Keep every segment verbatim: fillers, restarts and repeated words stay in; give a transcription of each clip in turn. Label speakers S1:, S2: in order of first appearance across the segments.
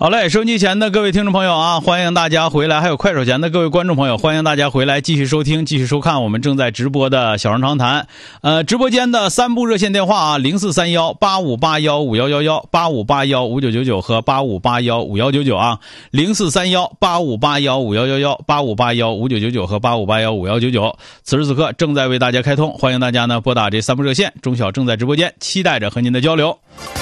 S1: 好嘞，收音机前的各位听众朋友啊，欢迎大家回来，还有快手前的各位观众朋友，欢迎大家回来继续收听继续收看我们正在直播的小人长谈。呃直播间的三部热线电话啊，零四三幺八五八幺五幺幺幺、八五八幺五九九九和八五八幺五幺九九啊，零四三幺八五八幺五幺幺幺、八五八幺五九九九和八五八幺五幺九九。此时此刻正在为大家开通，欢迎大家呢拨打这三部热线，钟晓正在直播间，期待着和您的交流。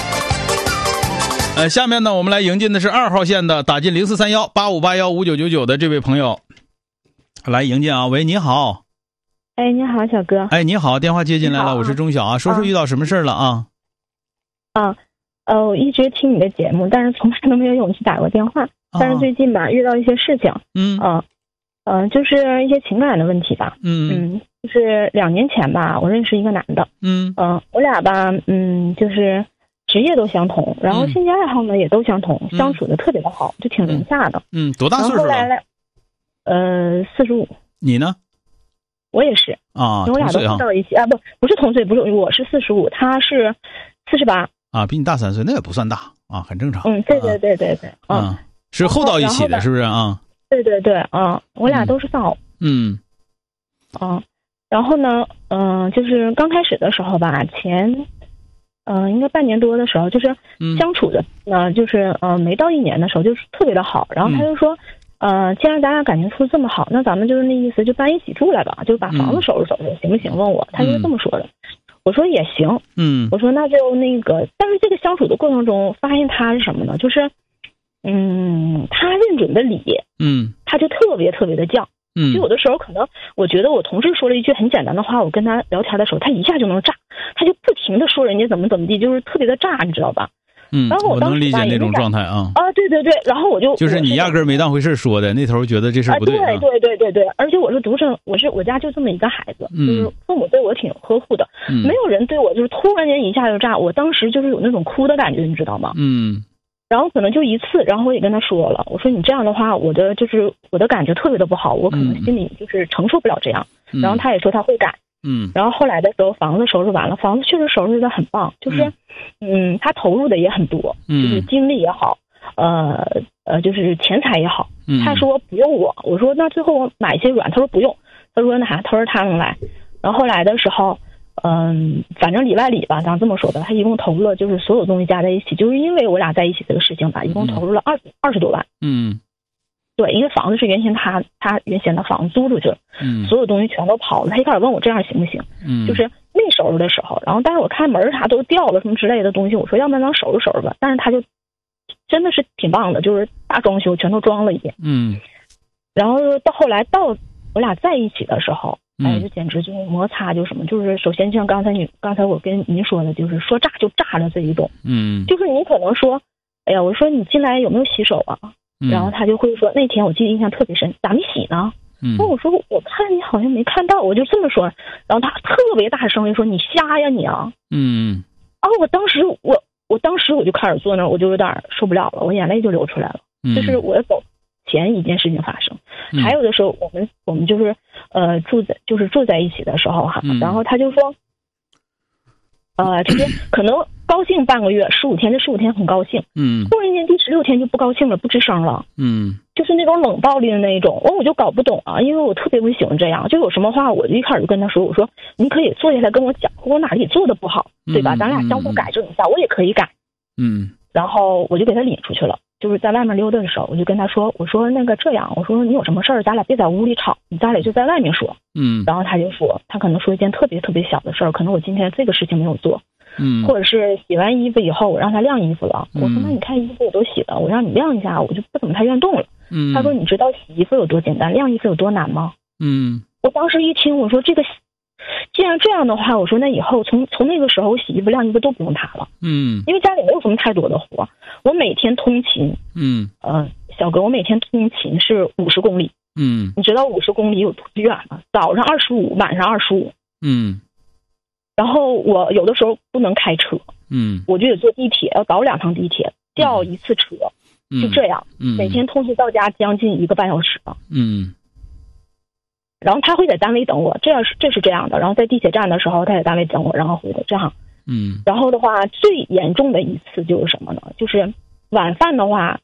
S1: 呃，下面呢，我们来迎进的是二号线的，打进零四三幺八五八幺五九九九的这位朋友，来迎进啊。喂，你好。
S2: 哎，你好，小哥。
S1: 哎，你好，电话接进来了，我是钟晓啊。说说遇到什么事了啊？
S2: 啊，呃，我一直听你的节目，但是从来都没有勇气打过电话。啊、但是最近吧，遇到一些事情，
S1: 嗯，
S2: 嗯、呃，呃，就是一些情感的问题吧。
S1: 嗯
S2: 嗯，就是两年前吧，我认识一个男的。
S1: 嗯
S2: 嗯、呃，我俩吧，嗯，就是。职业都相同，然后兴趣爱好呢、嗯、也都相同，相处的特别的好，就挺融洽的。
S1: 嗯，多大岁数了？
S2: 后来，呃，四十五。
S1: 你呢？
S2: 我也是
S1: 啊，
S2: 我俩都碰到一起啊，不，不是同岁，不是，我是四十五，他是四十八。
S1: 啊，比你大三岁，那也不算大啊，很正常。
S2: 嗯，对对对对对，
S1: 嗯，啊、是后到一起的，是不是啊？
S2: 对对对，啊，我俩都是丧偶。
S1: 嗯。
S2: 嗯，然后呢，嗯、呃，就是刚开始的时候吧，前。嗯、呃，应该半年多的时候，就是相处的，呢、呃，就是呃，没到一年的时候，就是特别的好。然后他就说，嗯、呃，既然咱俩感情处这么好，那咱们就是那意思，就搬一起住来吧，就把房子收拾收拾，行不行？问我，他就是这么说的。我说也行，
S1: 嗯，
S2: 我说那就那个，但是这个相处的过程中，发现他是什么呢？就是，嗯，他认准的理，
S1: 嗯，
S2: 他就特别特别的犟。
S1: 嗯，
S2: 就有的时候可能我觉得我同事说了一句很简单的话，我跟他聊天的时候，他一下就能炸，他就不停的说人家怎么怎么地，就是特别的炸，你知道吧？
S1: 嗯，
S2: 然后我
S1: 能理解那种状态啊。
S2: 啊，对对对，然后我就
S1: 就是你压根儿没当回事说的，那头觉得这事不对、啊
S2: 啊。对对对对对，而且我是独生，我是我家就这么一个孩子，
S1: 嗯、
S2: 就是父母对我挺呵护的、
S1: 嗯，
S2: 没有人对我就是突然间一下就炸，我当时就是有那种哭的感觉，你知道吗？
S1: 嗯。
S2: 然后可能就一次，然后我也跟他说了，我说你这样的话，我的就是我的感觉特别的不好，我可能心里就是承受不了这样。
S1: 嗯、
S2: 然后他也说他会改。
S1: 嗯。
S2: 然后后来的时候，房子收拾完了，房子确实收拾的很棒，就是，嗯，嗯他投入的也很多，就是精力也好，呃呃，就是钱财也好。
S1: 嗯。
S2: 他说不用我，我说那最后我买一些软，他说不用，他说那啥，他说他能来。然后后来的时候。嗯，反正里外里吧，咱这么说的，他一共投入了，就是所有东西加在一起，就是因为我俩在一起这个事情吧，一共投入了二十二十多万。
S1: 嗯，
S2: 对，因为房子是原先他他原先的房子租出去了，
S1: 嗯，
S2: 所有东西全都跑了。他一开始问我这样行不行，
S1: 嗯，
S2: 就是没收拾的时候，然后但是我看门啥都掉了什么之类的东西，我说要不然咱收拾收拾吧，但是他就真的是挺棒的，就是大装修全都装了一遍。
S1: 嗯，
S2: 然后到后来到我俩在一起的时候。哎，就简直就是摩擦，就什么，就是首先就像刚才你刚才我跟您说的，就是说炸就炸了这一种，
S1: 嗯，
S2: 就是你可能说，哎呀，我说你进来有没有洗手啊？
S1: 嗯、
S2: 然后他就会说，那天我记得印象特别深，咋没洗呢？
S1: 嗯，
S2: 那我说我看你好像没看到，我就这么说，然后他特别大声音说你瞎呀你啊，
S1: 嗯，
S2: 啊，我当时我我当时我就开始坐那儿，我就有点受不了了，我眼泪就流出来了，
S1: 嗯、
S2: 就是我要走前一件事情发生。还有的时候，我们我们就是呃住在就是住在一起的时候哈，
S1: 嗯、
S2: 然后他就说，呃，就是可能高兴半个月，十五天，这十五天很高兴，
S1: 嗯，
S2: 突然间第十六天就不高兴了，不吱声了，
S1: 嗯，
S2: 就是那种冷暴力的那一种，我我就搞不懂啊，因为我特别不喜欢这样，就有什么话我就一开始就跟他说，我说你可以坐下来跟我讲，我哪里做的不好，对吧？咱俩相互改正一下，我也可以改，
S1: 嗯，
S2: 然后我就给他领出去了。就是在外面溜达的时候，我就跟他说，我说那个这样，我说你有什么事儿，咱俩别在屋里吵，你咱俩就在外面说。
S1: 嗯，
S2: 然后他就说，他可能说一件特别特别小的事儿，可能我今天这个事情没有做，
S1: 嗯，
S2: 或者是洗完衣服以后我让他晾衣服了，我说那你看衣服我都洗了，我让你晾一下，我就不怎么太愿动了。
S1: 嗯，
S2: 他说你知道洗衣服有多简单，晾衣服有多难吗？
S1: 嗯，
S2: 我当时一听，我说这个。既然这样的话，我说那以后从从那个时候，我洗衣服、晾衣服都不用他了。
S1: 嗯，
S2: 因为家里没有什么太多的活，我每天通勤，
S1: 嗯，
S2: 呃，小哥，我每天通勤是五十公里。
S1: 嗯，
S2: 你知道五十公里有多远吗？早上二十五，晚上二十五。
S1: 嗯，
S2: 然后我有的时候不能开车，
S1: 嗯，
S2: 我就得坐地铁，要倒两趟地铁，叫一次车，
S1: 嗯、
S2: 就这样，
S1: 嗯，
S2: 每天通勤到家将近一个半小时了。
S1: 嗯。
S2: 然后他会在单位等我，这样是这是这样的。然后在地铁站的时候，他在单位等我，然后回来这样。
S1: 嗯。
S2: 然后的话，最严重的一次就是什么呢？就是晚饭的话，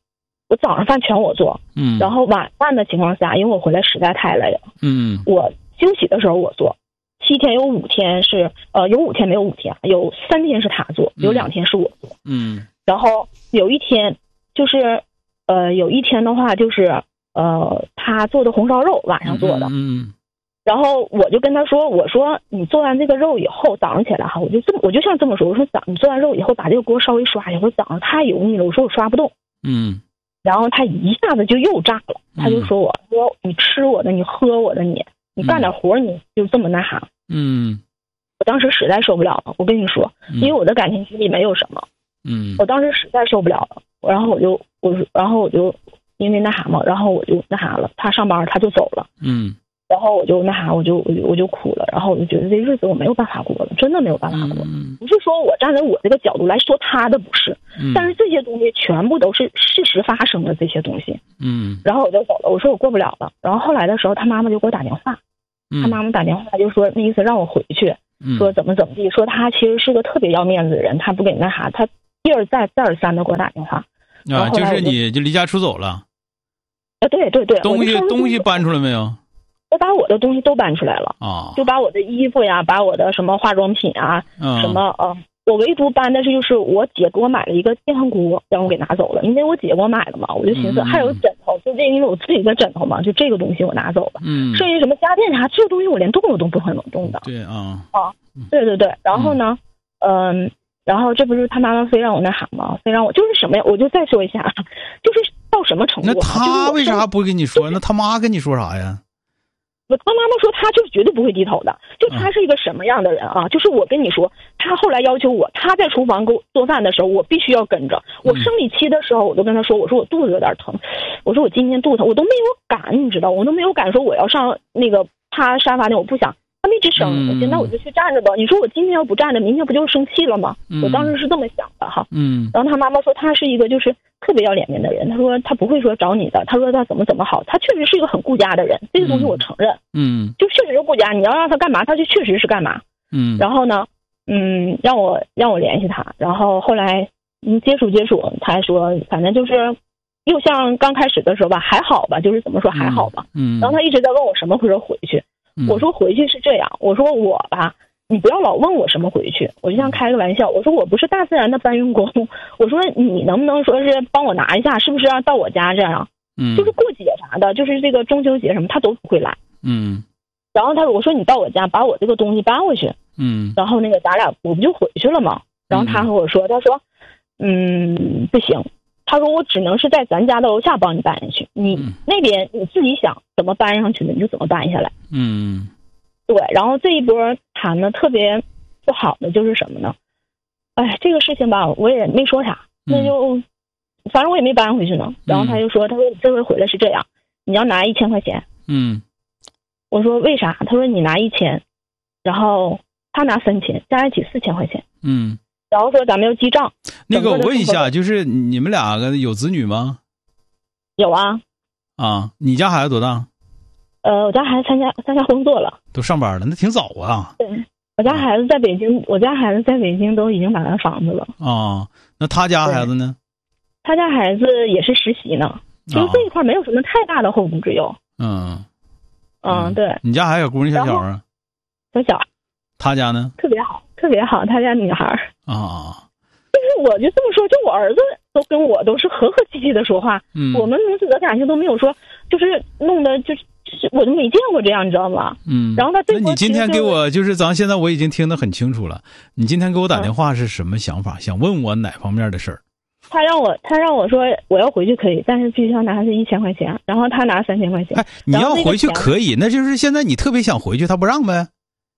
S2: 我早上饭全我做，
S1: 嗯，
S2: 然后晚饭的情况下，因为我回来实在太累了，
S1: 嗯，
S2: 我休息的时候我做，七天有五天是呃有五天没有五天，有三天是他做，有两天是我做，
S1: 嗯，
S2: 然后有一天就是呃有一天的话就是呃他做的红烧肉晚上做的，
S1: 嗯。
S2: 然后我就跟他说，我说你做完这个肉以后，早上起来哈，我就这么我就像这么说，我说早你做完肉以后把这个锅稍微刷一下，我说早上太油腻了，我说我刷不动，
S1: 嗯，
S2: 然后他一下子就又炸了，他就说我说你吃我的，你喝我的，你你干点活你就这么那啥，
S1: 嗯，
S2: 我当时实在受不了了，我跟你说，因为我的感情经历没有什么，
S1: 嗯，
S2: 我当时实在受不了了，然后我就我然后我就因为那啥嘛，然后我就那啥了，他上班他就走了，
S1: 嗯。
S2: 然后我就那啥，我就我就我就哭了，然后我就觉得这日子我没有办法过了，真的没有办法过。
S1: 嗯、
S2: 不是说我站在我这个角度来说他的不是，
S1: 嗯、
S2: 但是这些东西全部都是事实发生的这些东西。
S1: 嗯。
S2: 然后我就走了，我说我过不了了。然后后来的时候，他妈妈就给我打电话，
S1: 嗯、
S2: 他妈妈打电话就说那意思让我回去，
S1: 嗯、
S2: 说怎么怎么地，说他其实是个特别要面子的人，他不给那啥，他一而再再而三的给我打电话。
S1: 啊，就是你就离家出走了。
S2: 啊，对对对，
S1: 东西东西搬出来没有？
S2: 我把我的东西都搬出来了
S1: 啊，
S2: 就把我的衣服呀，把我的什么化妆品啊，
S1: 嗯、
S2: 什么呃，我唯独搬的是就是我姐给我买了一个电饭锅，让我给拿走了，因为我姐给我买了嘛，我就寻思、
S1: 嗯、
S2: 还有枕头，就这因为我自己的枕头嘛，就这个东西我拿走了，
S1: 嗯，
S2: 剩下什么家电啥这个东西我连动都都不可能动的。
S1: 对啊
S2: 啊，对对对，然后呢，嗯、呃，然后这不是他妈妈非让我那啥吗？非让我就是什么呀？我就再说一下，就是到什么程度？
S1: 那他为啥不跟你说？那他妈跟你说啥呀？
S2: 我他妈妈说他就是绝对不会低头的，就他是一个什么样的人啊？嗯、就是我跟你说，他后来要求我，他在厨房给我做饭的时候，我必须要跟着。我生理期的时候，我都跟他说，我说我肚子有点疼，我说我今天肚子疼，我都没有敢，你知道，我都没有敢说我要上那个趴沙发那，我不想。他们一直生，
S1: 嗯、
S2: 我现在我就去站着吧。你说我今天要不站着，明天不就生气了吗？
S1: 嗯、
S2: 我当时是这么想的哈。
S1: 嗯。
S2: 然后他妈妈说他是一个就是特别要脸面的人，他说他不会说找你的，他说他怎么怎么好，他确实是一个很顾家的人，这个东西我承认。
S1: 嗯。
S2: 就确实是顾家，你要让他干嘛，他就确实是干嘛。
S1: 嗯。
S2: 然后呢，嗯，让我让我联系他，然后后来嗯接触接触，他还说反正就是又像刚开始的时候吧，还好吧，就是怎么说还好吧。
S1: 嗯。
S2: 然后他一直在问我什么时候回去。我说回去是这样，我说我吧，你不要老问我什么回去，我就像开个玩笑，我说我不是大自然的搬运工，我说你能不能说是帮我拿一下，是不是要到我家这样？
S1: 嗯，
S2: 就是过节啥的，就是这个中秋节什么，他都不会来。
S1: 嗯，
S2: 然后他说，我说你到我家把我这个东西搬回去。
S1: 嗯，
S2: 然后那个咱俩我不就回去了吗？然后他和我说，他说，嗯，不行。他说我只能是在咱家的楼下帮你搬下去，你那边你自己想怎么搬上去的你就怎么搬下来。
S1: 嗯，
S2: 对。然后这一波谈的特别不好的就是什么呢？哎，这个事情吧，我也没说啥，那就反正我也没搬回去呢。然后他就说，他说你这回回来是这样，你要拿一千块钱。
S1: 嗯，
S2: 我说为啥？他说你拿一千，然后他拿三千，加在一起四千块钱。
S1: 嗯。
S2: 然后说咱们要记账。
S1: 那个我问一下，就是你们俩个有子女吗？
S2: 有啊。
S1: 啊，你家孩子多大？
S2: 呃，我家孩子参加参加工作了，
S1: 都上班了，那挺早啊。
S2: 对，我家孩子在北京，我家孩子在北京都已经买完房子了。
S1: 啊，那他家孩子呢？
S2: 他家孩子也是实习呢，就是这一块没有什么太大的后顾之忧。
S1: 嗯
S2: 嗯，对。
S1: 你家还有姑娘小小啊？
S2: 小小。
S1: 他家呢？
S2: 特别好，特别好，他家女孩。
S1: 啊。
S2: 就是我就这么说，就我儿子都跟我都是和和气气的说话，
S1: 嗯，
S2: 我们母子的感情都没有说，就是弄得就是我都没见过这样，你知道吗？
S1: 嗯。
S2: 然后他
S1: 那你今天给我就是咱现在我已经听得很清楚了，你今天给我打电话是什么想法？嗯、想问我哪方面的事儿？
S2: 他让我他让我说我要回去可以，但是必须要拿是一千块钱，然后他拿三千块钱。
S1: 哎，你要回去可以，那就是现在你特别想回去，他不让呗？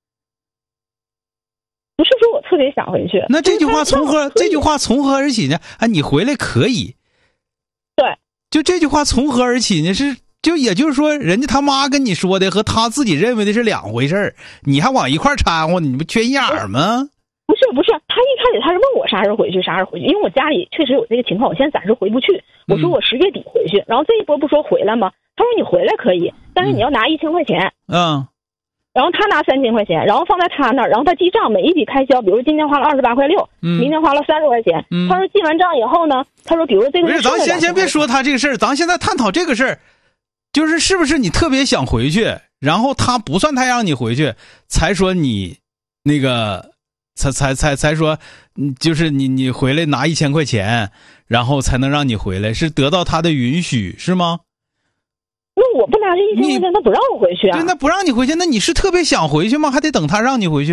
S2: 不是说我特别想回去，
S1: 那这句话从何这句话从何而起呢？啊，你回来可以，
S2: 对，
S1: 就这句话从何而起呢？是就也就是说，人家他妈跟你说的和他自己认为的是两回事儿，你还往一块掺和，你不缺眼儿吗？
S2: 不是不是，他一开始他是问我啥时候回去，啥时候回去，因为我家里确实有这个情况，我现在暂时回不去。我说我十月底回去，嗯、然后这一波不说回来吗？他说你回来可以，但是你要拿一千块钱。
S1: 嗯。
S2: 然后他拿三千块钱，然后放在他那儿，然后他记账，每一笔开销，比如今天花了二十八块六，
S1: 嗯，
S2: 明天花了三十块钱。
S1: 嗯，
S2: 他说记完账以后呢，他说比如这个
S1: 不是，咱先先别说他这个事儿，咱现在探讨这个事儿，就是是不是你特别想回去，然后他不算太让你回去，才说你那个才才才才说，就是你你回来拿一千块钱，然后才能让你回来，是得到他的允许是吗？
S2: 那我不拿这一千块钱，他不让我回去啊？
S1: 对，那不让你回去，那你是特别想回去吗？还得等他让你回去？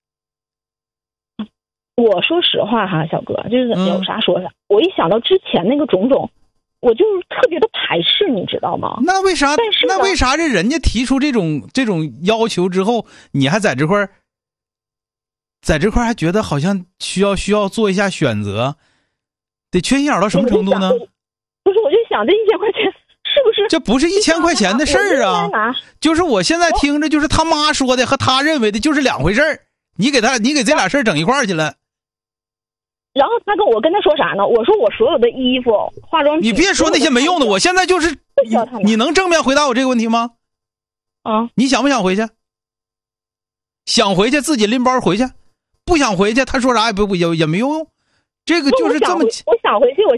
S2: 我说实话哈，小哥，就是有啥说啥。嗯、我一想到之前那个种种，我就是特别的排斥，你知道吗？
S1: 那为啥？那为啥这人家提出这种这种要求之后，你还在这块儿，在这块儿还觉得好像需要需要做一下选择，得缺心眼到什么程度呢？
S2: 不是，我就想这一千块钱。是不是？
S1: 这不是一千块钱的事儿啊！就是我现在听着，就是他妈说的和他认为的就是两回事儿。你给他，你给这俩事儿整一块儿去了。
S2: 然后他跟我跟他说啥呢？我说我所有的衣服、化妆品，
S1: 你别说那些没用的。我现在就是你，你能正面回答我这个问题吗？
S2: 啊，
S1: 你想不想回去？想回去自己拎包回去，不想回去他说啥也不也也没用。这个就是这么，
S2: 我想回去，我